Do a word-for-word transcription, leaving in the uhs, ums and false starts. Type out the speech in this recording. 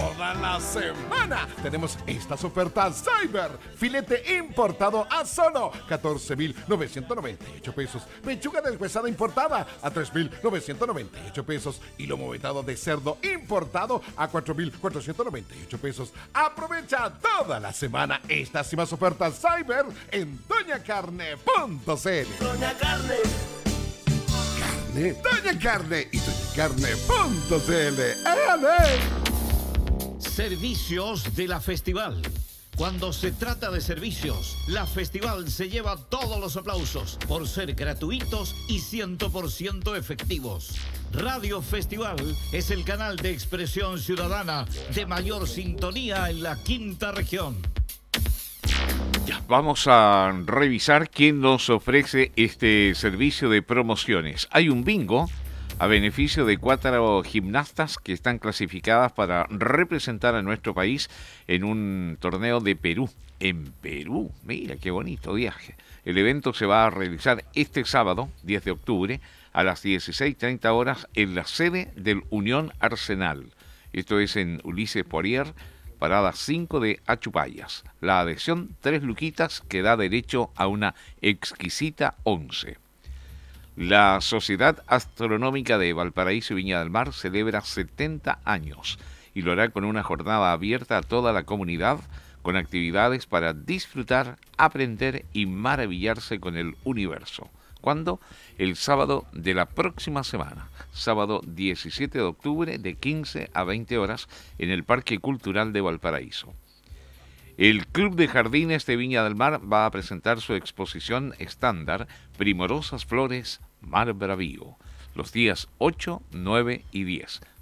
toda la semana. Tenemos estas ofertas Cyber. Filete importado a solo catorce mil novecientos noventa y ocho pesos. Pechuga deshuesada importada a tres mil novecientos noventa y ocho pesos. Y lomo vetado de cerdo importado a cuatro mil cuatrocientos noventa y ocho pesos. Aprovecha toda la semana estas y más ofertas Cyber en doña carne punto c l. Doña Carne. Carne, Doña Carne y doña carne punto c l. ¡Ale! Servicios de la Festival. Cuando se trata de servicios, la Festival se lleva todos los aplausos por ser gratuitos y cien por ciento efectivos. Radio Festival es el canal de expresión ciudadana de mayor sintonía en la quinta región. Ya, vamos a revisar quién nos ofrece este servicio de promociones. Hay un bingo a beneficio de cuatro gimnastas que están clasificadas para representar a nuestro país en un torneo de Perú. En Perú, mira qué bonito viaje. El evento se va a realizar este sábado, diez de octubre, a las dieciséis treinta horas en la sede del Unión Arsenal. Esto es en Ulises Poirier, parada cinco de Achupayas. La adhesión, tres luquitas, que da derecho a una exquisita once. La Sociedad Astronómica de Valparaíso y Viña del Mar celebra setenta años y lo hará con una jornada abierta a toda la comunidad, con actividades para disfrutar, aprender y maravillarse con el universo. ¿Cuándo? El sábado de la próxima semana, sábado diecisiete de octubre de quince a veinte horas en el Parque Cultural de Valparaíso. El Club de Jardines de Viña del Mar va a presentar su exposición estándar Primorosas Flores Mar Bravío, los días ocho, nueve y diez.